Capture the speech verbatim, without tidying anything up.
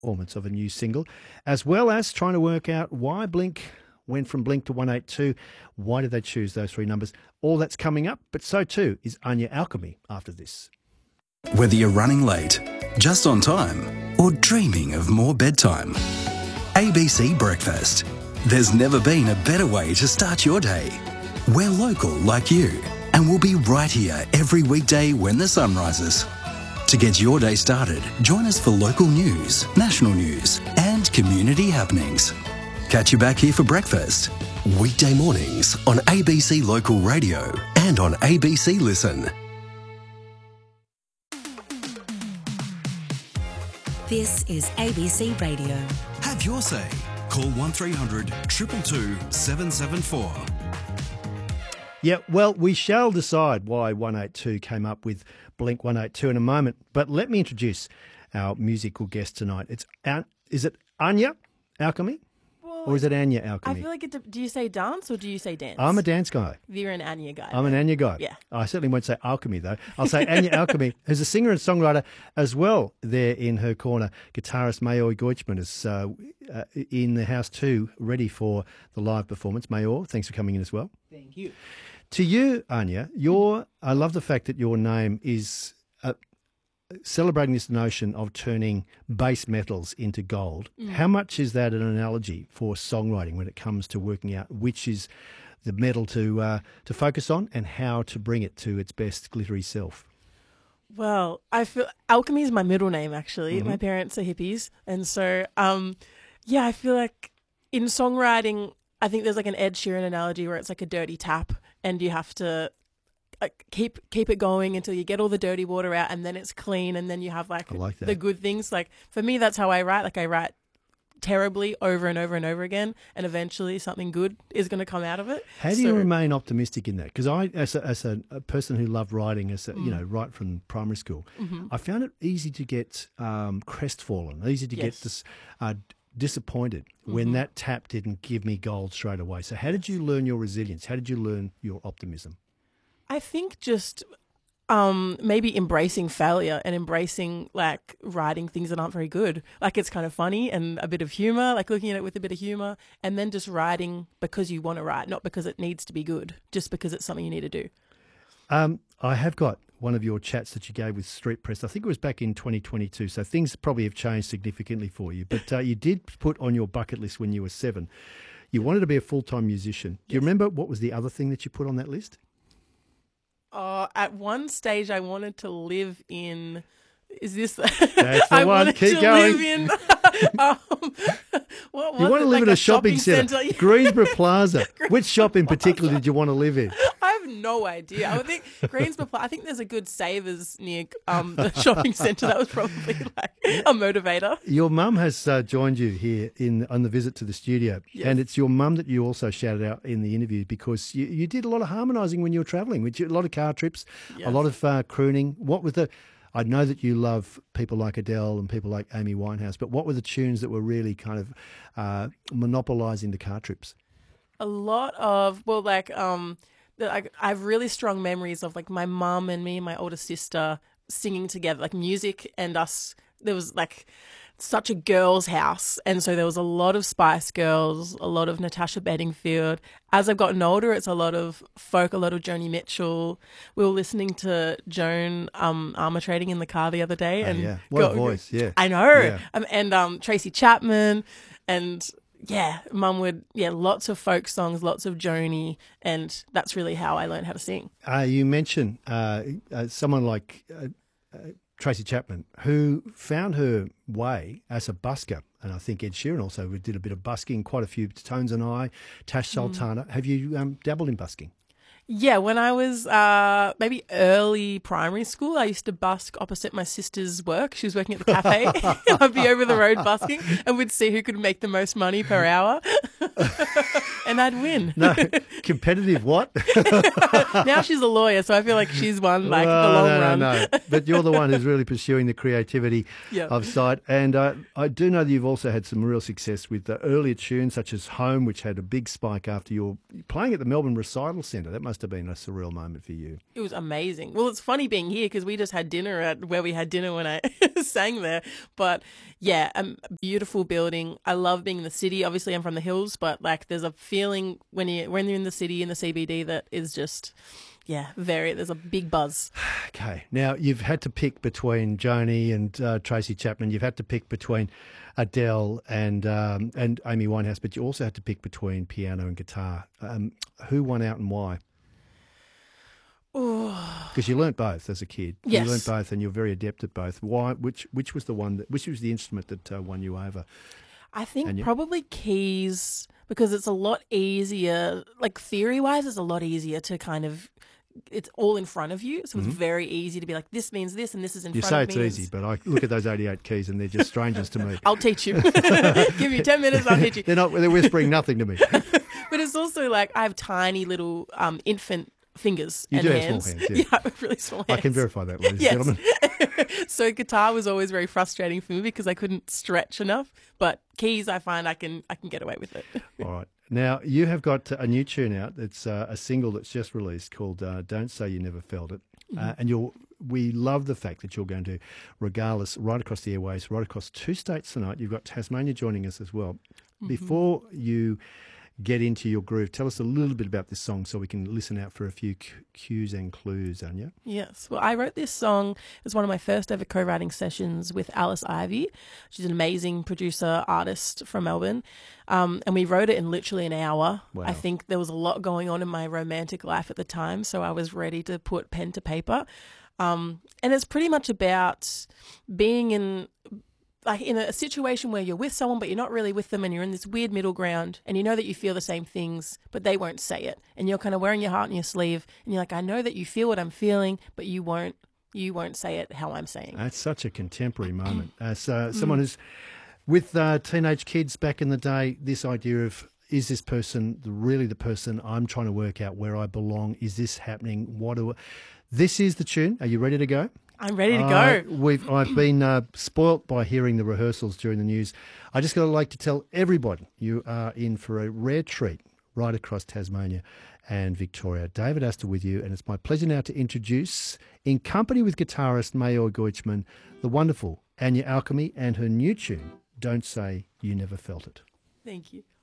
performance of a new single, as well as trying to work out why Blink went from Blink to one eighty-two. Why did they choose those three numbers? All that's coming up, but so too is Anya Alchemy after this. Whether you're running late, just on time, or dreaming of more bedtime, A B C Breakfast. There's never been a better way to start your day. We're local like you, and we'll be right here every weekday when the sun rises. To get your day started, join us for local news, national news, and community happenings. Catch you back here for breakfast. Weekday mornings on A B C Local Radio and on A B C Listen. This is A B C Radio. Have your say. Call one three hundred two two two seven seven four. Yeah, well, we shall decide why one eighty-two came up with Blink one eighty-two in a moment. But let me introduce our musical guest tonight. It's An- Is it Anya Alchemy? Well, or is it Anya Alchemy? I feel like it. Do you say dance or do you say dance? I'm a dance guy. You're an Anya guy. I'm then. an Anya guy. Yeah. I certainly won't say alchemy, though. I'll say Anya Alchemy, who's a singer and songwriter as well. There in her corner, guitarist Mayor Goichman is uh, uh, in the house too, ready for the live performance. Mayor, thanks for coming in as well. Thank you. To you, Anya, your I love the fact that your name is uh, celebrating this notion of turning base metals into gold. Mm. How much is that an analogy for songwriting when it comes to working out which is the metal to uh, to focus on and how to bring it to its best glittery self? Well, I feel alchemy is my middle name, actually. Mm-hmm. My parents are hippies. And so, um, yeah, I feel like in songwriting, I think there's like an Ed Sheeran analogy where it's like a dirty tap and you have to like, keep keep it going until you get all the dirty water out and then it's clean and then you have like, I like that. the good things. Like for me, that's how I write. Like I write terribly over and over and over again and eventually something good is going to come out of it. How do so, you remain optimistic in that? Because I, as a, as a, a person who loved writing, as a, Mm. you know, right from primary school, Mhm. I found it easy to get um, crestfallen, easy to Yes. get this, uh, disappointed when Mhm. that tap didn't give me gold straight away. So how did you learn your resilience? How did you learn your optimism? I think just um, maybe embracing failure and embracing like writing things that aren't very good. Like it's kind of funny and a bit of humor, like looking at it with a bit of humor, and then just writing because you want to write, not because it needs to be good, just because it's something you need to do. Um, I have got one of your chats that you gave with Street Press. I think it was back in twenty twenty-two, so things probably have changed significantly for you. But uh, you did put on your bucket list when you were seven, you wanted to be a full-time musician. Do you Yes. remember what was the other thing that you put on that list? Uh, at one stage, I wanted to live in. Is this? That's the I one. wanted Keep to going. live in. um, what was You want to it? live Like in a, shopping, centre, centre? Greensboro Plaza. Which shop in particular did you want to live in? I have no idea. I would think Greensboro. I think there's a good Savers near um, the shopping centre. That was probably like a motivator. Your mum has uh, joined you here in on the visit to the studio, Yes. and it's your mum that you also shouted out in the interview because you, you did a lot of harmonising when you were travelling, which a lot of car trips, Yes. a lot of uh, crooning. What was the? I know that you love people like Adele and people like Amy Winehouse, but what were the tunes that were really kind of uh, monopolising the car trips? A lot of well, like um, the, I, I have really strong memories of like my mum and me and my older sister singing together, like music and us. There was like such a girls' house, and so there was a lot of Spice Girls, a lot of Natasha Bedingfield. As I've gotten older, it's a lot of folk, a lot of Joni Mitchell. We were listening to Joan um, Armour Trading in the car the other day, Oh, and yeah. What a voice, yeah. I know, Yeah. um, and um, Tracy Chapman, and yeah, Mum would yeah, lots of folk songs, lots of Joni, and that's really how I learned how to sing. Uh, you mentioned uh, uh, someone like uh, uh, Tracy Chapman, who found her way as a busker. And I think Ed Sheeran also did a bit of busking, quite a few, Tones and I, Tash Sultana. Have you um, dabbled in busking? Yeah, when I was uh, maybe early primary school, I used to busk opposite my sister's work. She was working at the cafe. I'd be over the road busking and we'd see who could make the most money per hour. and I'd win. No, competitive what? Now she's a lawyer, so I feel like she's won like Oh, the long no, run. No, no, but you're the one who's really pursuing the creativity Yeah. of sight. And uh, I do know that you've also had some real success with the earlier tunes, such as Home, which had a big spike after your playing at the Melbourne Recital Centre. That must have been a surreal moment for you. It was amazing. Well, it's funny being here because we just had dinner at where we had dinner when I sang there. But yeah, a beautiful building. I love being in the city. Obviously, I'm from the hills, but like there's a feeling when you when you're in the city in the C B D that is just yeah, very. There's a big buzz. Okay, now you've had to pick between Joni and uh, Tracy Chapman. You've had to pick between Adele and um, and Amy Winehouse, but you also had to pick between piano and guitar. Um, who won out and why? Because you learnt both as a kid. Yes. You learnt both, and you're very adept at both. Why? Which which was the one that which was the instrument that uh, won you over? I think And you- probably keys because it's a lot easier. Like theory wise, it's a lot easier to kind of. It's all in front of you, so it's very easy to be like, this means this and this is in Mm-hmm. You front say of it's me. easy, but I look at those eighty-eight keys, and they're just strangers to me. I'll teach you. Give you ten minutes, I'll teach you. They're not. They're whispering nothing to me. But it's also like I have tiny little um, infant fingers You and do have hands. small hands, yeah. I have really small hands. I can verify that, ladies Yes. and gentlemen. So guitar was always very frustrating for me because I couldn't stretch enough. But keys, I find I can I can get away with it. All right. Now, you have got a new tune out. It's uh, a single that's just released called uh, Don't Say You Never Felt It. Uh, and you'll, we love the fact that you're going to, regardless, right across the airways, right across two states tonight. You've got Tasmania joining us as well. Before you get into your groove, tell us a little bit about this song so we can listen out for a few cu- cues and clues, Anya. Yes. Well, I wrote this song. It was one of my first ever co-writing sessions with Alice Ivy. She's an amazing producer, artist from Melbourne. Um, and we wrote it in literally an hour. Wow. I think there was a lot going on in my romantic life at the time, so I was ready to put pen to paper. Um, and it's pretty much about being in like in a situation where you're with someone but you're not really with them and you're in this weird middle ground and you know that you feel the same things but they won't say it and you're kind of wearing your heart on your sleeve and you're like, I know that you feel what I'm feeling but you won't you won't say it how I'm saying. That's such a contemporary moment. As uh, someone who's with uh, teenage kids back in the day, this idea of, is this person really the person I'm trying to work out where I belong? Is this happening? What do I... This is the tune. Are you ready to go? I'm ready to Uh, go. we've I've been uh, spoilt by hearing the rehearsals during the news. I just got to like to tell everybody you are in for a rare treat right across Tasmania and Victoria. David Astor with you, and it's my pleasure now to introduce, in company with guitarist Mayor Goichman, the wonderful Anya Alchemy and her new tune, Don't Say You Never Felt It. Thank you.